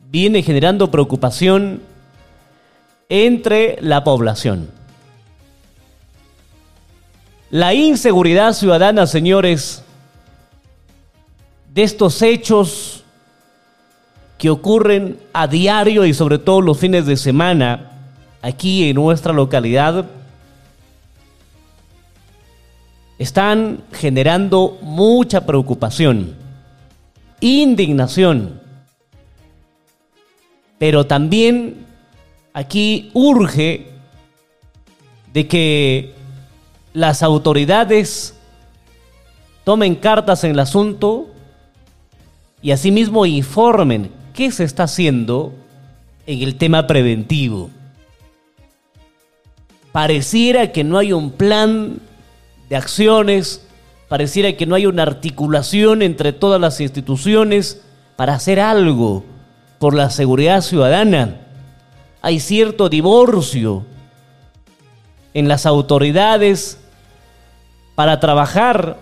viene generando preocupación entre la población. La inseguridad ciudadana, señores, de estos hechos que ocurren a diario y sobre todo los fines de semana aquí en nuestra localidad, están generando mucha preocupación, indignación, pero también aquí urge de que las autoridades tomen cartas en el asunto y asimismo informen qué se está haciendo en el tema preventivo. Pareciera que no hay un plan de acciones, pareciera que no hay una articulación entre todas las instituciones para hacer algo por la seguridad ciudadana. Hay cierto divorcio en las autoridades para trabajar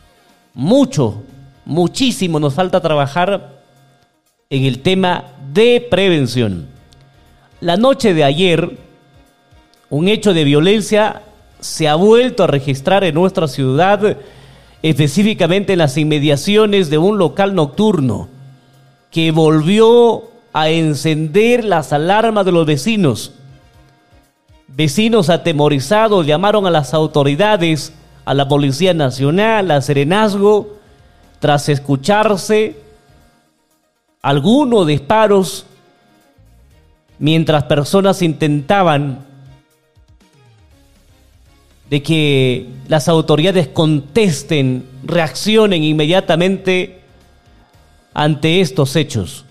muchísimo nos falta trabajar en el tema de prevención. La noche de ayer, un hecho de violencia se ha vuelto a registrar en nuestra ciudad, específicamente en las inmediaciones de un local nocturno, que volvió a encender las alarmas de los vecinos. Vecinos atemorizados llamaron a las autoridades, a la Policía Nacional, a Serenazgo, tras escucharse algunos disparos mientras personas intentaban de que las autoridades contesten, reaccionen inmediatamente ante estos hechos.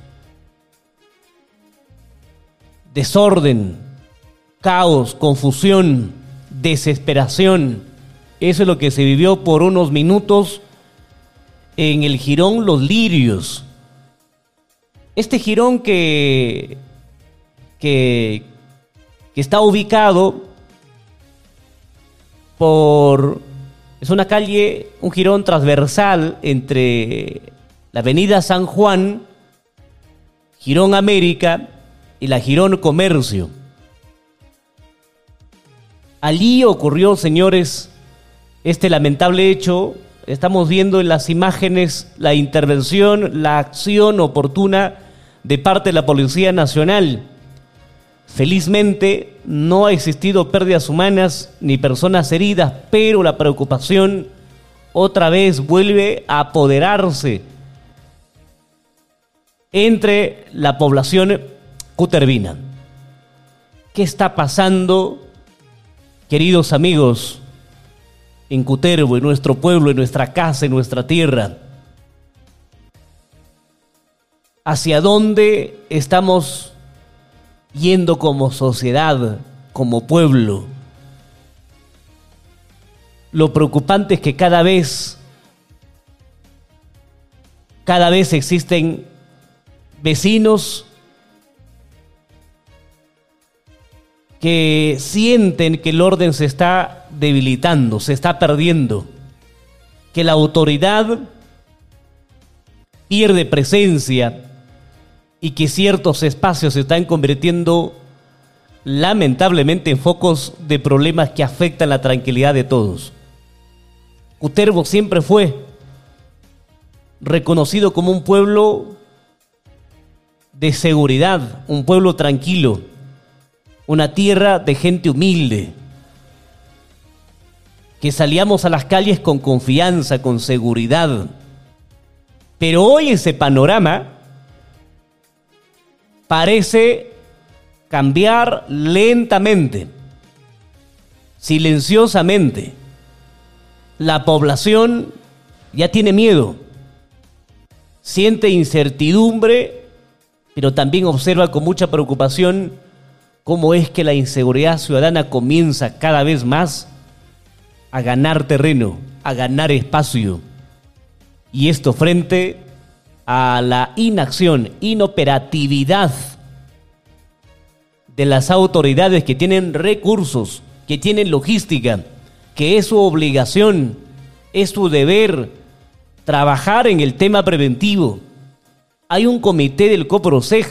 Desorden, caos, confusión, desesperación. Eso es lo que se vivió por unos minutos en el jirón Los Lirios. Este jirón que está ubicado es una calle, un jirón transversal entre la avenida San Juan, Jirón América y la Jirón Comercio. Allí ocurrió, señores, este lamentable hecho. Estamos viendo en las imágenes la intervención, la acción oportuna de parte de la Policía Nacional. Felizmente no ha existido pérdidas humanas ni personas heridas, pero la preocupación otra vez vuelve a apoderarse entre la población cutervina. ¿Qué está pasando, queridos amigos, en Cutervo, en nuestro pueblo, en nuestra casa, en nuestra tierra? ¿Hacia dónde estamos yendo como sociedad, como pueblo? Lo preocupante es que cada vez existen vecinos que sienten que el orden se está debilitando, se está perdiendo, que la autoridad pierde presencia y que ciertos espacios se están convirtiendo lamentablemente en focos de problemas que afectan la tranquilidad de todos. Cutervo siempre fue reconocido como un pueblo de seguridad, un pueblo tranquilo, una tierra de gente humilde, que salíamos a las calles con confianza, con seguridad. Pero hoy ese panorama parece cambiar lentamente, silenciosamente. La población ya tiene miedo, siente incertidumbre, pero también observa con mucha preocupación cómo es que la inseguridad ciudadana comienza cada vez más a ganar terreno, a ganar espacio. Y esto frente a la inacción, inoperatividad de las autoridades que tienen recursos, que tienen logística, que es su obligación, es su deber trabajar en el tema preventivo. Hay un comité del COPROSEG